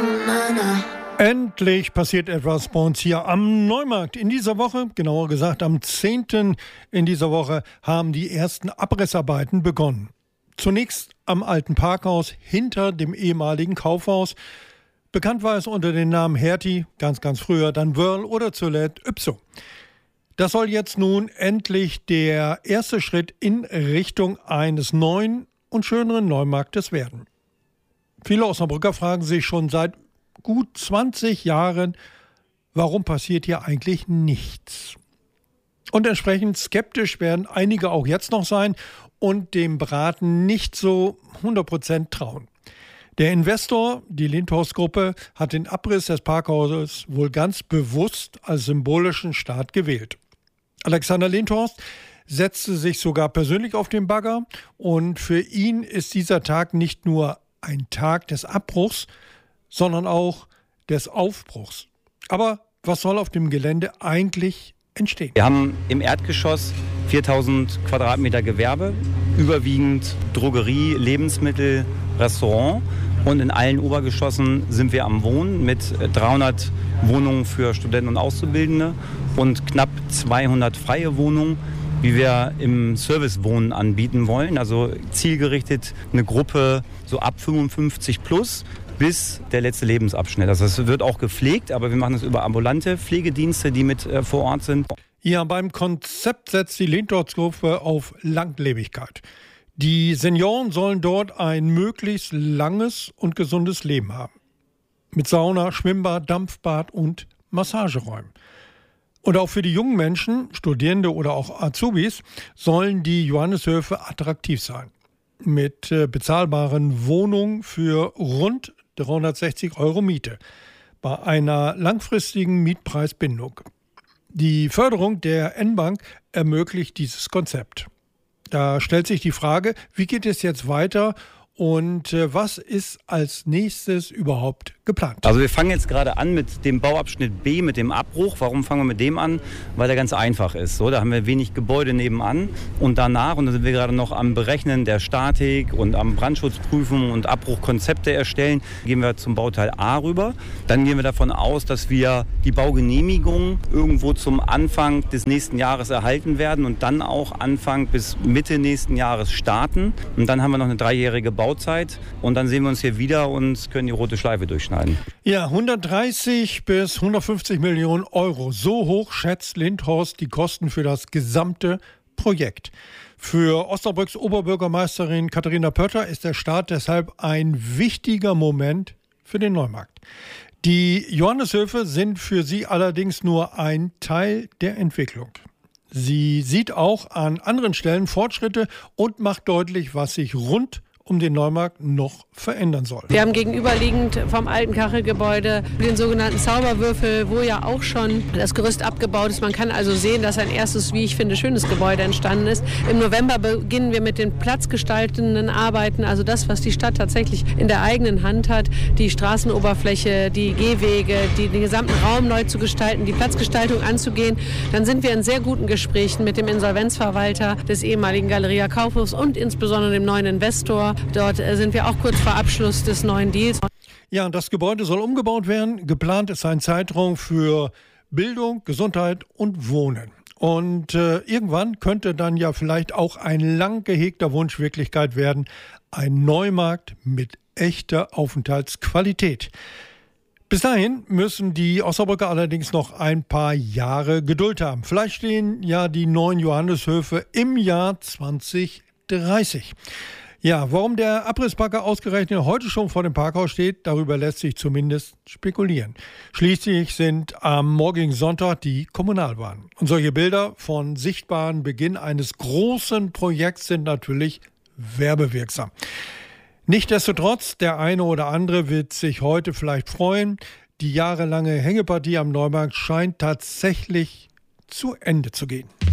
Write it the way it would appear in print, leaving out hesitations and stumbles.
Endlich passiert etwas bei uns hier am Neumarkt. In dieser Woche, genauer gesagt am 10. in dieser Woche, haben die ersten Abrissarbeiten begonnen. Zunächst am alten Parkhaus hinter dem ehemaligen Kaufhaus. Bekannt war es unter dem Namen Hertie, ganz früher, dann Wörl oder zuletzt Ypso. Das soll jetzt nun endlich der erste Schritt in Richtung eines neuen und schöneren Neumarktes werden. Viele Osnabrücker fragen sich schon seit gut 20 Jahren, warum passiert hier eigentlich nichts? Und entsprechend skeptisch werden einige auch jetzt noch sein und dem Braten nicht so 100% trauen. Der Investor, die Lindhorst-Gruppe, hat den Abriss des Parkhauses wohl ganz bewusst als symbolischen Start gewählt. Alexander Lindhorst setzte sich sogar persönlich auf den Bagger und für ihn ist dieser Tag nicht nur ein Tag des Abbruchs, sondern auch des Aufbruchs. Aber was soll auf dem Gelände eigentlich entstehen? Wir haben im Erdgeschoss 4000 Quadratmeter Gewerbe, überwiegend Drogerie, Lebensmittel, Restaurant. Und in allen Obergeschossen sind wir am Wohnen mit 300 Wohnungen für Studenten und Auszubildende und knapp 200 freie Wohnungen, wie wir im Servicewohnen anbieten wollen. Also zielgerichtet eine Gruppe so ab 55 plus bis der letzte Lebensabschnitt. Also es wird auch gepflegt, aber wir machen es über ambulante Pflegedienste, die mit vor Ort sind. Ja, beim Konzept setzt die Lindhorst-Gruppe auf Langlebigkeit. Die Senioren sollen dort ein möglichst langes und gesundes Leben haben. Mit Sauna, Schwimmbad, Dampfbad und Massageräumen. Und auch für die jungen Menschen, Studierende oder auch Azubis, sollen die Johanneshöfe attraktiv sein. Mit bezahlbaren Wohnungen für rund 360 € Miete bei einer langfristigen Mietpreisbindung. Die Förderung der N-Bank ermöglicht dieses Konzept. Da stellt sich die Frage, wie geht es jetzt weiter und was ist als nächstes überhaupt geplant? Also wir fangen jetzt gerade an mit dem Bauabschnitt B, mit dem Abbruch. Warum fangen wir mit dem an? Weil der ganz einfach ist. So, da haben wir wenig Gebäude nebenan und danach, und da sind wir gerade noch am Berechnen der Statik und am Brandschutzprüfen und Abbruchkonzepte erstellen, gehen wir zum Bauteil A rüber. Dann gehen wir davon aus, dass wir die Baugenehmigung irgendwo zum Anfang des nächsten Jahres erhalten werden und dann auch Anfang bis Mitte nächsten Jahres starten. Und dann haben wir noch eine 3-jährige Bauzeit und dann sehen wir uns hier wieder und können die rote Schleife durchschneiden. Ja, 130 bis 150 Millionen €. So hoch schätzt Lindhorst die Kosten für das gesamte Projekt. Für Osnabrücks Oberbürgermeisterin Katharina Pötter ist der Start deshalb ein wichtiger Moment für den Neumarkt. Die Johanneshöfe sind für sie allerdings nur ein Teil der Entwicklung. Sie sieht auch an anderen Stellen Fortschritte und macht deutlich, was sich rund um den Neumarkt noch verändern soll. Wir haben gegenüberliegend vom alten Kachelgebäude den sogenannten Zauberwürfel, wo ja auch schon das Gerüst abgebaut ist. Man kann also sehen, dass ein erstes, wie ich finde, schönes Gebäude entstanden ist. Im November beginnen wir mit den platzgestaltenden Arbeiten, also das, was die Stadt tatsächlich in der eigenen Hand hat, die Straßenoberfläche, die Gehwege, den gesamten Raum neu zu gestalten, die Platzgestaltung anzugehen. Dann sind wir in sehr guten Gesprächen mit dem Insolvenzverwalter des ehemaligen Galeria Kaufhofs und insbesondere dem neuen Investor. Dort sind wir auch kurz vor Abschluss des neuen Deals. Ja, das Gebäude soll umgebaut werden. Geplant ist ein Zeitraum für Bildung, Gesundheit und Wohnen. Und irgendwann könnte dann ja vielleicht auch ein lang gehegter Wunsch Wirklichkeit werden. Ein Neumarkt mit echter Aufenthaltsqualität. Bis dahin müssen die Osnabrücker allerdings noch ein paar Jahre Geduld haben. Vielleicht stehen ja die neuen Johanneshöfe im Jahr 2030. Ja, warum der Abrissbagger ausgerechnet heute schon vor dem Parkhaus steht, darüber lässt sich zumindest spekulieren. Schließlich sind am morgigen Sonntag die Kommunalwahlen. Und solche Bilder von sichtbaren Beginn eines großen Projekts sind natürlich werbewirksam. Nichtsdestotrotz, der eine oder andere wird sich heute vielleicht freuen. Die jahrelange Hängepartie am Neumarkt scheint tatsächlich zu Ende zu gehen.